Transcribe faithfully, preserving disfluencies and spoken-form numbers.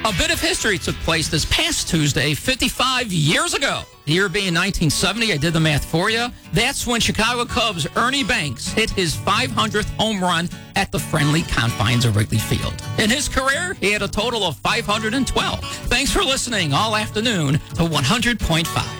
A bit of history took place this past Tuesday, fifty-five years ago. The year being nineteen seventy, I did the math for you. That's when Chicago Cubs' Ernie Banks hit his five hundredth home run at the friendly confines of Wrigley Field. In his career, he had a total of five hundred twelve. Thanks for listening all afternoon to one hundred point five.